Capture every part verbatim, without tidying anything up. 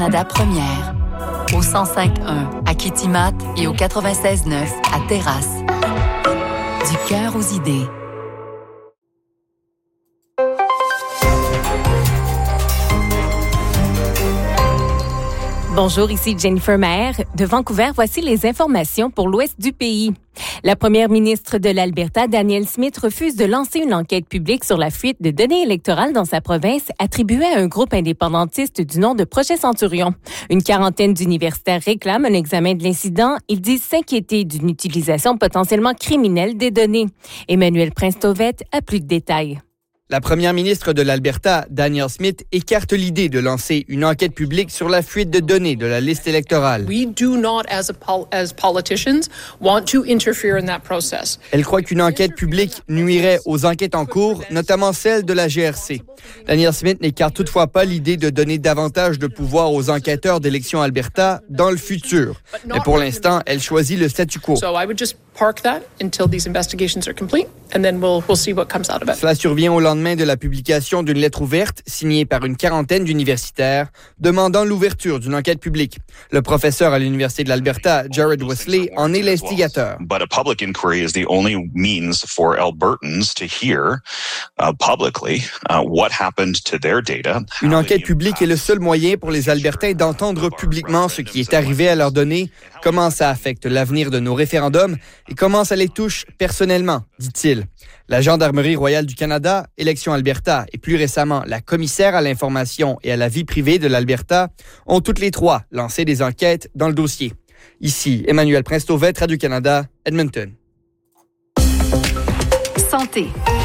Canada Première, au cent cinq un à Kitimat et au quatre-vingt-seize neuf à Terrasse. Du cœur aux idées. Bonjour, ici Jennifer Maher. De Vancouver, voici les informations pour l'ouest du pays. La première ministre de l'Alberta, Danielle Smith, refuse de lancer une enquête publique sur la fuite de données électorales dans sa province attribuée à un groupe indépendantiste du nom de Projet Centurion. Une quarantaine d'universitaires réclament un examen de l'incident. Ils disent s'inquiéter d'une utilisation potentiellement criminelle des données. Emmanuel Prince-Tovet a plus de détails. La première ministre de l'Alberta, Danielle Smith, écarte l'idée de lancer une enquête publique sur la fuite de données de la liste électorale. We do not, as, a pol- as politicians, want to interfere in that process. Elle croit qu'une enquête publique nuirait aux enquêtes en cours, notamment celle de la G R C. Danielle Smith n'écarte toutefois pas l'idée de donner davantage de pouvoir aux enquêteurs d'élections Alberta dans le futur. Mais pour l'instant, elle choisit le statu quo. So I would just park that until these investigations are complete, and then we'll we'll see what comes out of it. Cela survient au lendemain de la publication d'une lettre ouverte signée par une quarantaine d'universitaires demandant l'ouverture d'une enquête publique. Le professeur à l'Université de l'Alberta, Jared Wesley, en est l'instigateur. But a public inquiry is the only means for Albertans to hear uh, publicly uh, what happened to their data. Une enquête publique est le seul moyen pour les Albertains d'entendre publiquement ce qui est arrivé à leurs données, comment ça affecte l'avenir de nos référendums et comment ça les touche personnellement, dit-il. La Gendarmerie royale du Canada, Élections Alberta et plus récemment la commissaire à l'information et à la vie privée de l'Alberta ont toutes les trois lancé des enquêtes dans le dossier. Ici, Emmanuel Prince-Tovet, Radio-Canada, Edmonton. Santé.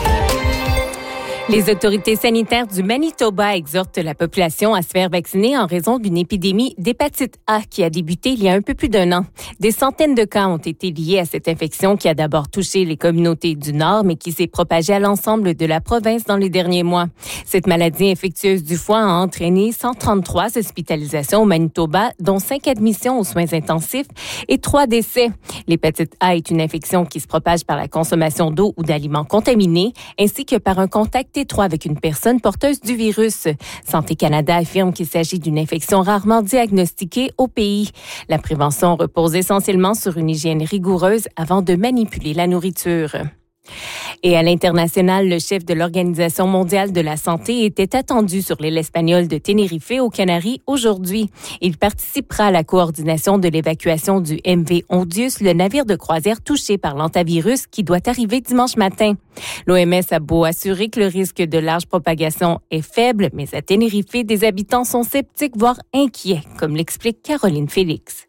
Les autorités sanitaires du Manitoba exhortent la population à se faire vacciner en raison d'une épidémie d'hépatite A qui a débuté il y a un peu plus d'un an. Des centaines de cas ont été liés à cette infection qui a d'abord touché les communautés du Nord, mais qui s'est propagée à l'ensemble de la province dans les derniers mois. Cette maladie infectieuse du foie a entraîné cent trente-trois hospitalisations au Manitoba, dont cinq admissions aux soins intensifs et trois décès. L'hépatite A est une infection qui se propage par la consommation d'eau ou d'aliments contaminés, ainsi que par un contact étroit avec une personne porteuse du virus. Santé Canada affirme qu'il s'agit d'une infection rarement diagnostiquée au pays. La prévention repose essentiellement sur une hygiène rigoureuse avant de manipuler la nourriture. Et à l'international, le chef de l'Organisation mondiale de la santé était attendu sur l'île espagnole de Tenerife aux Canaries aujourd'hui. Il participera à la coordination de l'évacuation du M V Hondius, le navire de croisière touché par l'hantavirus qui doit arriver dimanche matin. L'O M S a beau assurer que le risque de large propagation est faible, mais à Tenerife, des habitants sont sceptiques, voire inquiets, comme l'explique Caroline Félix.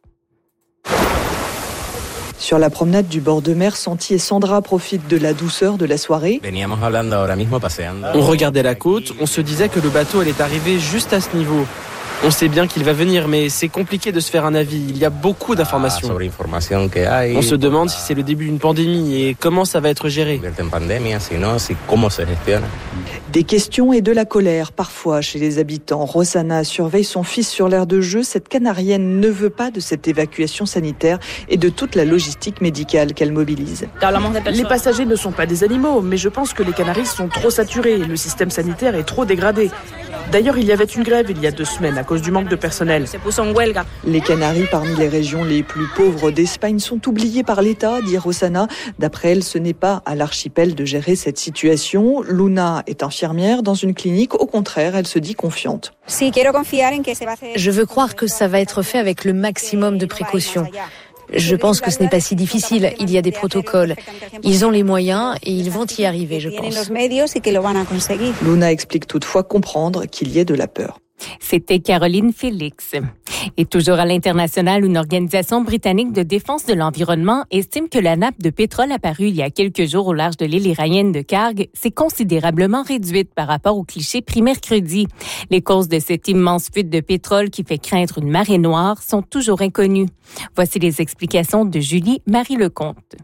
Sur la promenade du bord de mer, Santi et Sandra profitent de la douceur de la soirée. On regardait la côte, on se disait que le bateau allait arriver juste à ce niveau. On sait bien qu'il va venir, mais c'est compliqué de se faire un avis. Il y a beaucoup d'informations. On se demande si c'est le début d'une pandémie et comment ça va être géré. Des questions et de la colère, parfois, chez les habitants. Rosanna surveille son fils sur l'aire de jeu. Cette Canarienne ne veut pas de cette évacuation sanitaire et de toute la logistique médicale qu'elle mobilise. Les passagers ne sont pas des animaux, mais je pense que les Canaries sont trop saturés. Le système sanitaire est trop dégradé. D'ailleurs, il y avait une grève il y a deux semaines à cause du manque de personnel. Les Canaries, parmi les régions les plus pauvres d'Espagne, sont oubliées par l'État, dit Rosanna. D'après elle, ce n'est pas à l'archipel de gérer cette situation. Luna est infirmière dans une clinique. Au contraire, elle se dit confiante. Je veux croire que ça va être fait avec le maximum de précautions. Je pense que ce n'est pas si difficile. Il y a des protocoles. Ils ont les moyens et ils vont y arriver, je pense. Luna explique toutefois comprendre qu'il y ait de la peur. C'était Caroline Félix. Et toujours à l'international, une organisation britannique de défense de l'environnement estime que la nappe de pétrole apparue il y a quelques jours au large de l'île iranienne de Kharg s'est considérablement réduite par rapport aux clichés pris mercredi. Les causes de cette immense fuite de pétrole qui fait craindre une marée noire sont toujours inconnues. Voici les explications de Julie Marie Lecomte.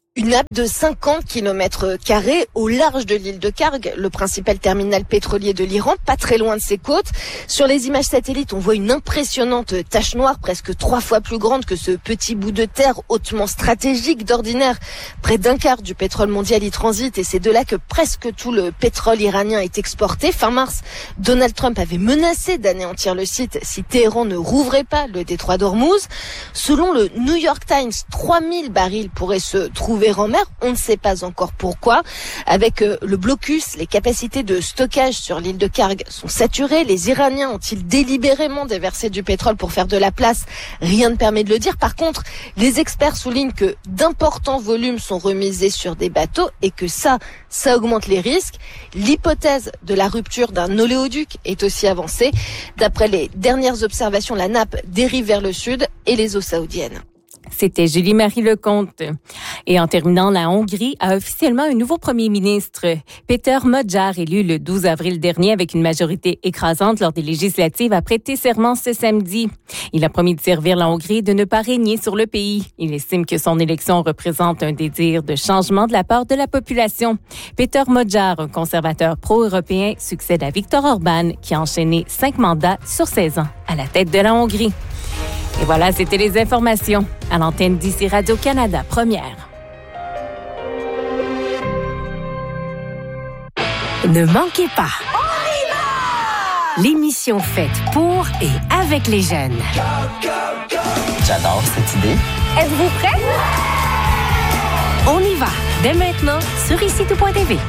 Une nappe de cinquante kilomètres carrés au large de l'île de Kharg, le principal terminal pétrolier de l'Iran, pas très loin de ses côtes. Sur les images satellites, on voit une impressionnante tache noire, presque trois fois plus grande que ce petit bout de terre hautement stratégique. D'ordinaire, près d'un quart du pétrole mondial y transite et c'est de là que presque tout le pétrole iranien est exporté. Fin mars, Donald Trump avait menacé d'anéantir le site si Téhéran ne rouvrait pas le détroit d'Ormuz. Selon le New York Times, trois mille barils pourraient se trouver en mer, on ne sait pas encore pourquoi. Avec euh, le blocus, les capacités de stockage sur l'île de Kharg sont saturées. Les Iraniens ont-ils délibérément déversé du pétrole pour faire de la place? Rien ne permet de le dire. Par contre, les experts soulignent que d'importants volumes sont remisés sur des bateaux et que ça, ça augmente les risques. L'hypothèse de la rupture d'un oléoduc est aussi avancée. D'après les dernières observations, la nappe dérive vers le sud et les eaux saoudiennes. C'était Julie-Marie Lecomte. Et en terminant, la Hongrie a officiellement un nouveau premier ministre. Péter Magyar, élu le douze avril dernier avec une majorité écrasante lors des législatives, a prêté serment ce samedi. Il a promis de servir la Hongrie et de ne pas régner sur le pays. Il estime que son élection représente un désir de changement de la part de la population. Péter Magyar, un conservateur pro-européen, succède à Viktor Orbán, qui a enchaîné cinq mandats sur seize ans à la tête de la Hongrie. Et voilà, c'était les informations à l'antenne d'ici Radio-Canada, première. Ne manquez pas. L'émission faite pour et avec les jeunes. J'adore cette idée. Êtes-vous prêts? On y va, dès maintenant, sur ici tout point t v.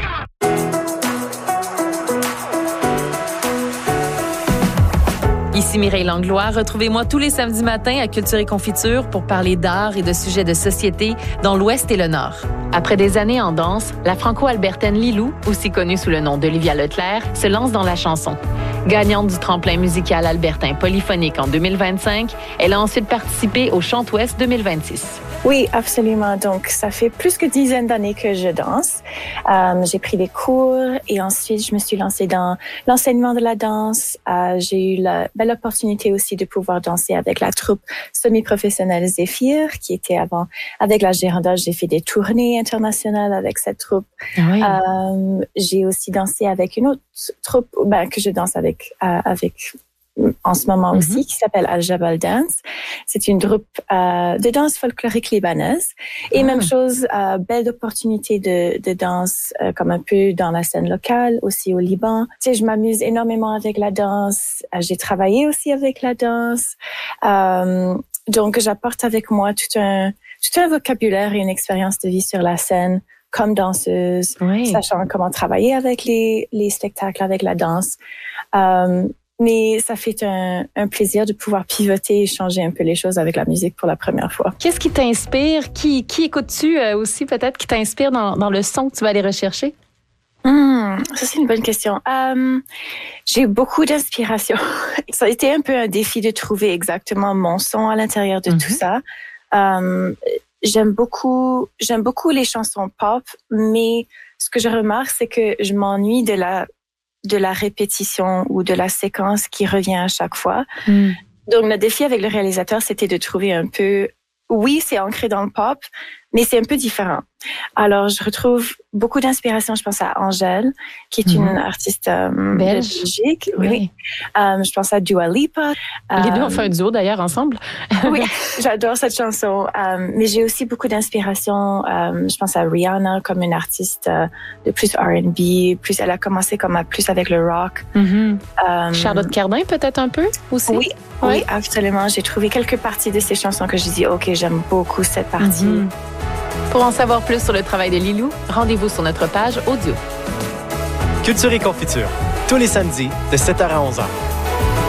Ici Mireille Langlois. Retrouvez-moi tous les samedis matins à Culture et Confiture pour parler d'art et de sujets de société dans l'Ouest et le Nord. Après des années en danse, la franco-albertaine Lilou, aussi connue sous le nom d'Olivia Leclerc, se lance dans la chanson. Gagnante du tremplin musical albertain polyphonique en deux mille vingt-cinq, elle a ensuite participé au Chante-Ouest deux mille vingt-six. Oui, absolument. Donc, ça fait plus que dizaine d'années que je danse. Euh, j'ai pris des cours et ensuite, je me suis lancée dans l'enseignement de la danse. Euh, j'ai eu la belle opportunité aussi de pouvoir danser avec la troupe semi-professionnelle Zéphyr, qui était avant avec la Géranda. J'ai fait des tournées internationales avec cette troupe. Oui. Euh, j'ai aussi dansé avec une autre troupe, ben, que je danse avec, euh, avec en ce moment mm-hmm. aussi, qui s'appelle Al-Jabal Dance. C'est une troupe euh, de danse folklorique libanaise. Et ah. même chose, euh, belle opportunité de, de danse, euh, comme un peu dans la scène locale, aussi au Liban. Tu sais, je m'amuse énormément avec la danse. Euh, j'ai travaillé aussi avec la danse. Euh, donc, j'apporte avec moi tout un, tout un vocabulaire et une expérience de vie sur la scène comme danseuse, oui. sachant comment travailler avec les, les spectacles, avec la danse. Euh, Mais ça fait un, un plaisir de pouvoir pivoter et changer un peu les choses avec la musique pour la première fois. Qu'est-ce qui t'inspire? Qui, qui écoutes-tu euh, aussi peut-être qui t'inspire dans, dans le son que tu vas aller rechercher? Mmh, ça, c'est une bonne question. Um, j'ai beaucoup d'inspiration. Ça a été un peu un défi de trouver exactement mon son à l'intérieur de mm-hmm. tout ça. Um, j'aime beaucoup, j'aime beaucoup les chansons pop, mais ce que je remarque, c'est que je m'ennuie de la de la répétition ou de la séquence qui revient à chaque fois. Mm. Donc, le défi avec le réalisateur, c'était de trouver un peu... Oui, c'est ancré dans le pop, mais c'est un peu différent. Alors, je retrouve beaucoup d'inspiration, je pense à Angèle, qui est mm. une artiste euh, belge. Belgique. Oui. oui. Euh, je pense à Dua Lipa. Les euh, deux ont fait un duo, d'ailleurs, ensemble. Oui, j'adore cette chanson. Euh, mais j'ai aussi beaucoup d'inspiration. Euh, je pense à Rihanna comme une artiste euh, de plus R and B. Plus, elle a commencé comme à, plus avec le rock. Mm-hmm. Euh, Charlotte Cardin, peut-être un peu aussi? Oui, oui, oui, absolument. J'ai trouvé quelques parties de ces chansons que j'ai dit, OK, j'aime beaucoup cette partie. Mm-hmm. Pour en savoir plus sur le travail de Lilou, rendez-vous sur notre page audio. Culture et Confiture, tous les samedis de sept heures à onze heures.